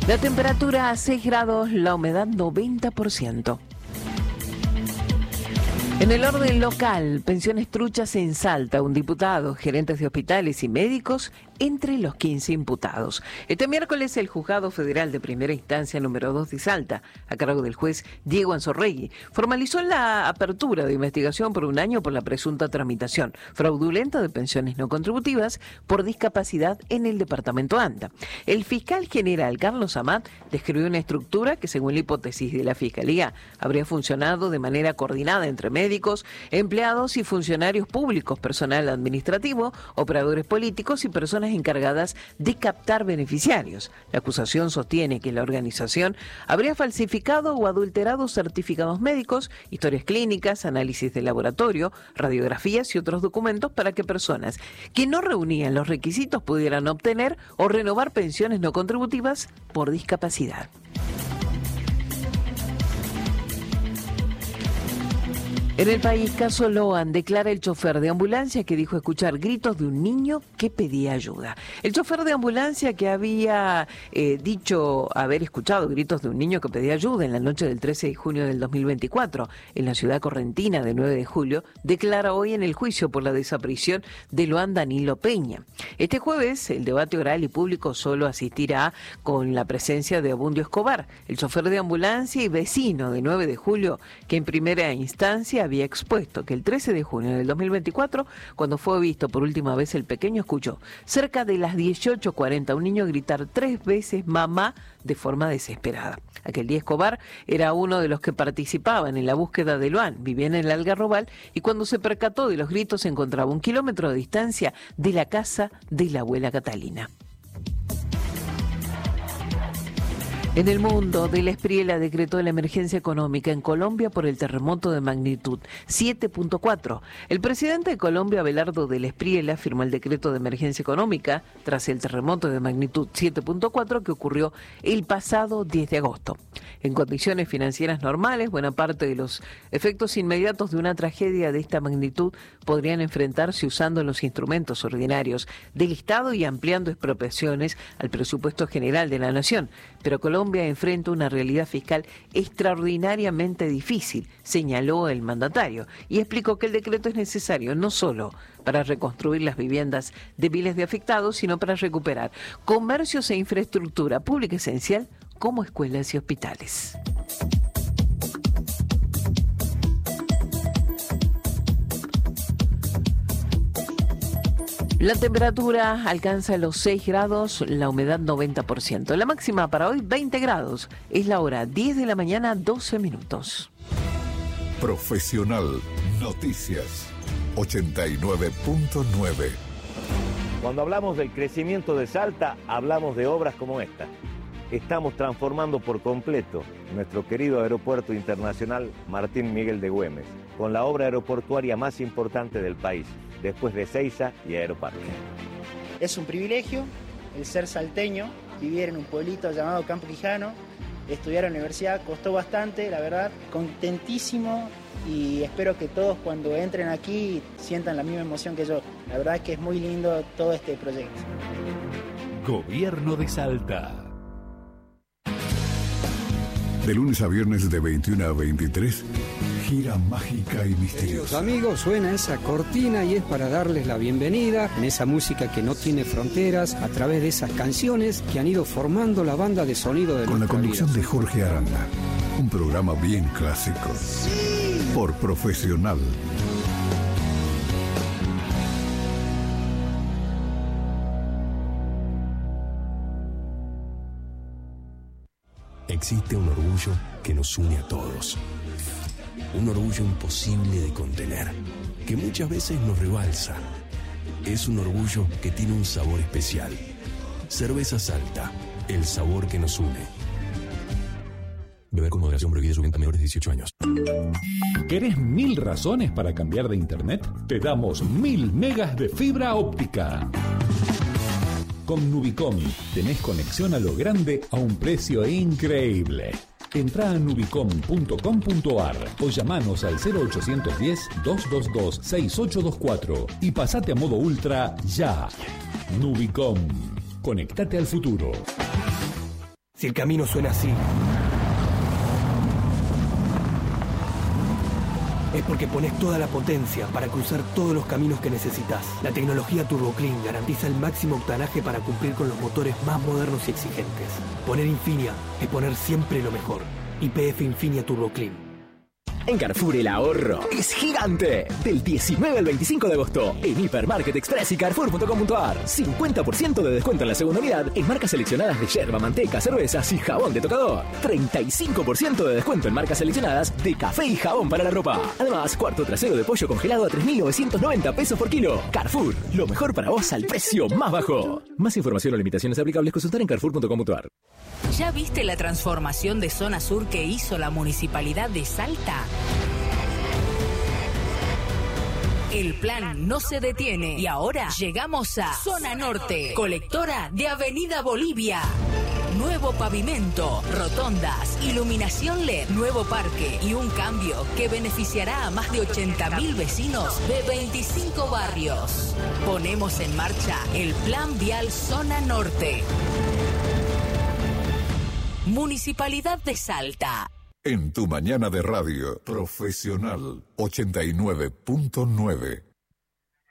La temperatura a 6 grados, la humedad 90%. En el orden local, pensiones truchas en Salta, un diputado, gerentes de hospitales y médicos entre los 15 imputados. Este miércoles el Juzgado Federal de Primera Instancia número 2 de Salta, a cargo del juez Diego Anzorregui, formalizó la apertura de investigación por 1 año por la presunta tramitación fraudulenta de pensiones no contributivas por discapacidad en el departamento ANDA. El fiscal general Carlos Amat describió una estructura que, según la hipótesis de la Fiscalía, habría funcionado de manera coordinada entre médicos, empleados y funcionarios públicos, personal administrativo, operadores políticos y personas encargadas de captar beneficiarios. La acusación sostiene que la organización habría falsificado o adulterado certificados médicos, historias clínicas, análisis de laboratorio, radiografías y otros documentos para que personas que no reunían los requisitos pudieran obtener o renovar pensiones no contributivas por discapacidad. En el país, caso Loan, declara el chofer de ambulancia que dijo escuchar gritos de un niño que pedía ayuda. El chofer de ambulancia, que había dicho haber escuchado gritos de un niño que pedía ayuda en la noche del 13 de junio del 2024 en la ciudad correntina de 9 de julio, declara hoy en el juicio por la desaparición de Loan Danilo Peña. Este jueves, el debate oral y público solo asistirá con la presencia de Abundio Escobar, el chofer de ambulancia y vecino de 9 de julio, que en primera instancia había expuesto que el 13 de junio del 2024, cuando fue visto por última vez el pequeño, escuchó cerca de las 18:40 a un niño gritar 3 veces mamá de forma desesperada. Aquel día Escobar era uno de los que participaban en la búsqueda de Loan, vivía en el Algarrobal y cuando se percató de los gritos se encontraba a 1 kilómetro de distancia de la casa de la abuela Catalina. En el mundo, del Espriella decretó la emergencia económica en Colombia por el terremoto de magnitud 7.4. El presidente de Colombia, Abelardo del Espriella, firmó el decreto de emergencia económica tras el terremoto de magnitud 7.4 que ocurrió el pasado 10 de agosto. En condiciones financieras normales, buena parte de los efectos inmediatos de una tragedia de esta magnitud podrían enfrentarse usando los instrumentos ordinarios del Estado y ampliando expropiaciones al presupuesto general de la nación. Pero Colombia enfrenta una realidad fiscal extraordinariamente difícil, señaló el mandatario, y explicó que el decreto es necesario no solo para reconstruir las viviendas de miles de afectados, sino para recuperar comercios e infraestructura pública esencial como escuelas y hospitales. La temperatura alcanza los 6 grados, la humedad 90%. La máxima para hoy 20 grados. Es la hora 10 de la mañana, 12 minutos. Profesional Noticias 89.9. Cuando hablamos del crecimiento de Salta, hablamos de obras como esta. Estamos transformando por completo nuestro querido aeropuerto internacional Martín Miguel de Güemes, con la obra aeroportuaria más importante del país, después de Ezeiza y Aeroparque. Es un privilegio el ser salteño, vivir en un pueblito llamado Campo Quijano, estudiar en la universidad, costó bastante, la verdad, contentísimo y espero que todos cuando entren aquí sientan la misma emoción que yo. La verdad es que es muy lindo todo este proyecto. Gobierno de Salta. De lunes a viernes de 21 a 23, gira mágica y misteriosa. Queridos amigos, suena esa cortina y es para darles la bienvenida en esa música que no tiene fronteras, a través de esas canciones que han ido formando la banda de sonido de con la conducción vida. de Jorge Aranda, un programa bien clásico, por Profesional. Existe un orgullo que nos une a todos. Un orgullo imposible de contener, que muchas veces nos rebalsa. Es un orgullo que tiene un sabor especial. Cerveza Salta, el sabor que nos une. Beber con moderación, prohibida su venta a menores de 18 años. ¿Querés 1000 razones para cambiar de internet? Te damos 1000 megas de fibra óptica. Con Nubicom tenés conexión a lo grande a un precio increíble. Entrá a nubicom.com.ar o llamanos al 0810-222-6824 y pasate a modo ultra ya. Nubicom. Conectate al futuro. Si el camino suena así, es porque pones toda la potencia para cruzar todos los caminos que necesitas. La tecnología Turbo Clean garantiza el máximo octanaje para cumplir con los motores más modernos y exigentes. Poner Infinia es poner siempre lo mejor. YPF Infinia Turbo Clean. En Carrefour el ahorro es gigante. Del 19 al 25 de agosto en Hipermarket Express y Carrefour.com.ar. 50% de descuento en la segunda unidad en marcas seleccionadas de yerba, manteca, cervezas y jabón de tocador. 35% de descuento en marcas seleccionadas de café y jabón para la ropa. Además, cuarto trasero de pollo congelado a 3.990 pesos por kilo. Carrefour, lo mejor para vos al precio más bajo. Más información o limitaciones aplicables consultar en Carrefour.com.ar. ¿Ya viste la transformación de Zona Sur que hizo la Municipalidad de Salta? El plan no se detiene y ahora llegamos a Zona Norte, colectora de Avenida Bolivia. Nuevo pavimento, rotondas, iluminación LED, nuevo parque y un cambio que beneficiará a más de 80.000 vecinos de 25 barrios. Ponemos en marcha el Plan Vial Zona Norte. Municipalidad de Salta. En tu mañana de radio, Profesional 89.9.